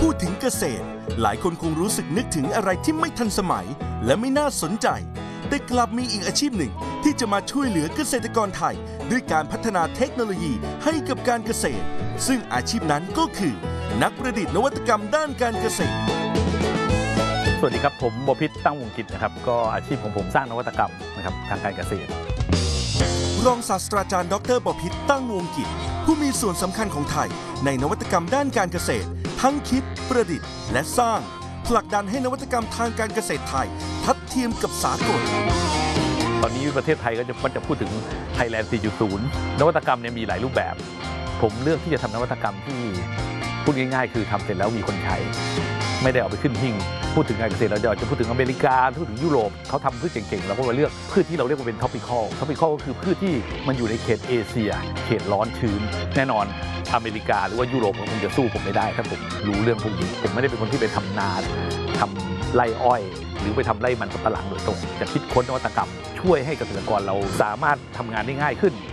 พูดถึงเกษตรหลายคนคงรู้สึกนึกถึงอะไรที่ไม่ทันสมัยและไม่น่าสนใจแต่กลับมีอีกอาชีพหนึ่งที่จะมาช่วยเหลือเกษตรกรไทยด้วยการพัฒนาเทคโนโลยีให้กับการเกษตรซึ่งอาชีพนั้นก็คือนักประดิษฐ์นวัตกรรมด้านการเกษตรสวัสดีครับผมบพิตรตั้งวงกิจนะครับก็อาชีพของผมสร้างนวัตกรรมนะครับทางการเกษตรรองศาสตราจารย์ดร.บพิตรตั้งวงกิจผู้มีส่วนสำคัญของไทยในนวัตกรรมด้านการเกษตรทั้งคิดประดิษฐ์และสร้างผลักดันให้นวัตกรรมทางการเกษตรไทยทัดเทียมกับสากลตอนนี้ประเทศไทยก็จะพูดถึง Thailand 4.0 นวัตกรรมเนี่ยมีหลายรูปแบบผมเลือกที่จะทำนวัตกรรมที่พูดง่ายๆคือทำเสร็จแล้วมีคนใช้ไม่ได้เอาไปขึ้นหิ้งพูดถึงการเกษตรเราจะพูดถึงอเมริกาพูดถึงยุโรปเขาทำพืชเก่งๆเราก็มาเลือกพืชที่เราเรียกว่าเป็นท็อปิคอลก็คือพืชที่มันอยู่ในเขตเอเชียเขตร้อนชื้นแน่นอนอเมริกาหรือว่ายุโรปคงจะสู้ผมไม่ได้ถ้าผมรู้เรื่องพวกนี้ผมไม่ได้เป็นคนที่ไปทำนาทำไร่อ้อยหรือไปทำไร่มันสำปะหลังโดยตรงจะคิดค้นนวัตกรรมช่วยให้เกษตรกรเราสามารถทำงานได้ง่ายขึ้น